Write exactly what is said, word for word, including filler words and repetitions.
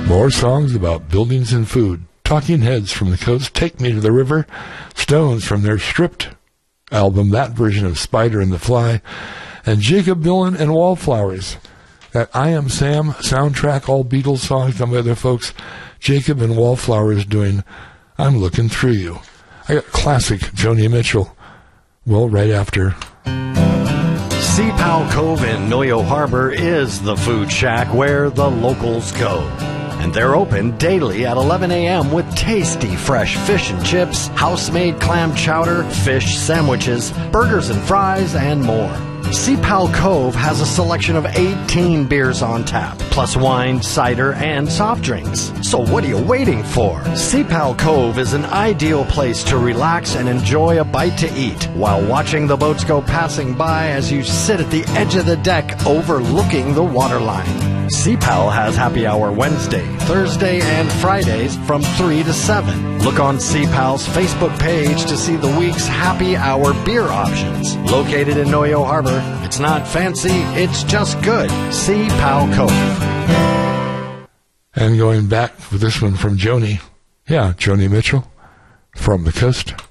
More songs about buildings and food. Talking Heads from the coast, Take Me to the River. Stones from their Stripped album, that version of Spider and the Fly. And Jacob Dylan and Wallflowers. That I Am Sam soundtrack, all Beatles songs done by other folks. Jacob and Wallflowers doing I'm Looking Through You. I got classic Joni Mitchell. Well, right after. Sea Pow Cove in Noyo Harbor is the food shack where the locals go. And they're open daily at eleven a.m. with tasty fresh fish and chips, house-made clam chowder, fish sandwiches, burgers and fries, and more. Sea Pow Cove has a selection of eighteen beers on tap, plus wine, cider, and soft drinks. So what are you waiting for? Sea Pow Cove is an ideal place to relax and enjoy a bite to eat while watching the boats go passing by as you sit at the edge of the deck overlooking the waterline. Sea Pow has happy hour Wednesday, Thursday, and Fridays from three to seven. Look on Sea Pow's Facebook page to see the week's happy hour beer options. Located in Noyo Harbor, it's not fancy, it's just good. Sea Pow Cove. And going back with this one from Joni. Yeah, Joni Mitchell from the coast.